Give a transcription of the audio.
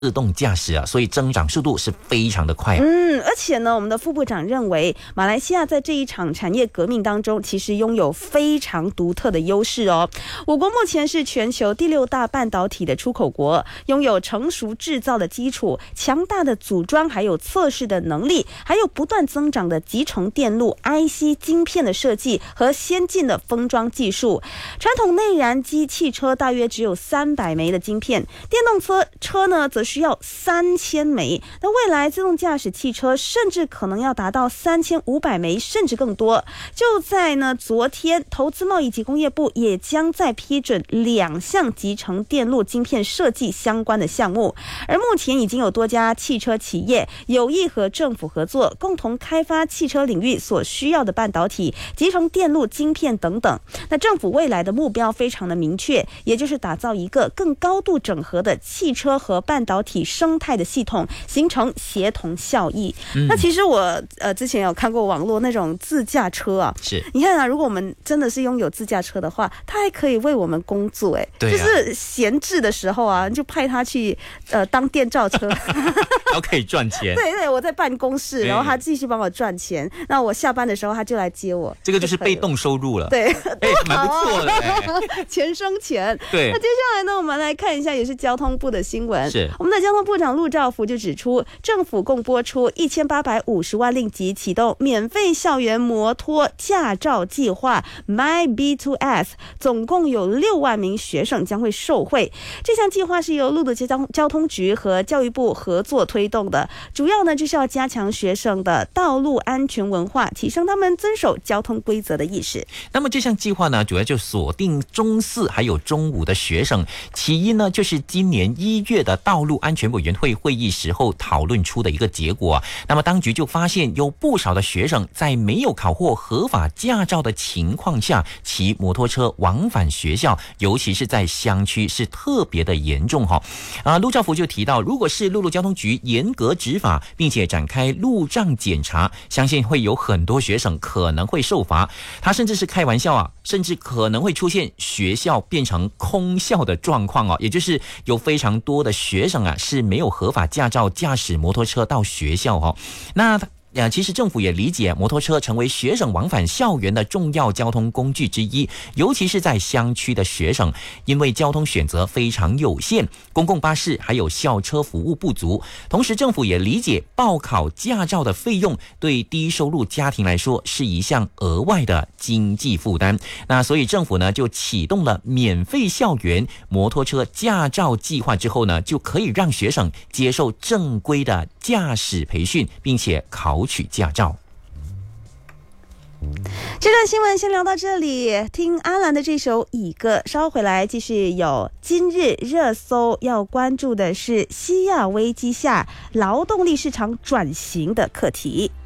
自动驾驶啊，所以增长速度是非常的快啊。 而且呢，我们的副部长认为，马来西亚在这一场产业革命当中，其实拥有非常独特的优势哦。我国目前是全球第6大半导体的出口国，拥有成熟制造的基础、强大的组装还有测试的能力，还有不断增长的集成电路 IC 晶片的设计和先进的封装技术。传统内燃机汽车大约只有300枚的晶片，电动车呢则需要3000枚。那未来自动驾驶汽车甚至可能要达到3500枚，甚至更多。就在呢昨天，投资贸易及工业部也将在批准2项集成电路晶片设计相关的项目，而目前已经有多家汽车企业有意和政府合作，共同开发汽车领域所需要的半导体、集成电路晶片等等。那政府未来的目标非常的明确，也就是打造一个更高度整合的汽车和半导体生态的系统，形成协同效益。那其实我之前有看过网络那种自驾车啊， 是你看啊，如果我们真的是拥有自驾车的话，它还可以为我们工作， 对啊， 就是闲置的时候啊，就派它去当电召车， 然后可以赚钱。 对，我在办公室，然后他继续帮我赚钱，那我下班的时候他就来接我， 这个就是被动收入了。 对， 蛮不错的钱生钱。 对， 那接下来呢，我们来看一下也是交通部的新闻。 是我们的交通部长陆兆福就指出，政府共拨出1850万令吉，启动免费校园摩托驾照计划 MyB2S， 总共有6万名学生将会受惠。这项计划是由陆路交通局和教育部合作推动的，主要呢就是要加强学生的道路安全文化，提升他们遵守交通规则的意识。 那么这项计划呢，主要就锁定中4还有中5的学生。其一呢，就是今年1月的道路安全委员会会议时候讨论出的一个结果。那么当局就发现有不少的学生在没有考获合法驾照的情况下骑摩托车往返学校，尤其是在乡区是特别的严重陆兆福就提到，如果是陆路交通局严格执法，并且展开路障检查，相信会有很多学生可能会受罚。他甚至是开玩笑甚至可能会出现学校变成空校的状况也就是有非常多的学生是没有合法驾照驾驶摩托车到学校那其实政府也理解摩托车成为学生往返校园的重要交通工具之一，尤其是在乡区的学生，因为交通选择非常有限，公共巴士还有校车服务不足。同时政府也理解报考驾照的费用对低收入家庭来说是一项额外的经济负担，那所以政府呢就启动了免费校园摩托车驾照计划之后呢，就可以让学生接受正规的驾驶培训，并且考取驾照。 这段新闻先聊到这里，听阿兰的这首《乙歌》，稍后回来继续有今日热搜要关注的是西亚危机下劳动力市场转型的课题。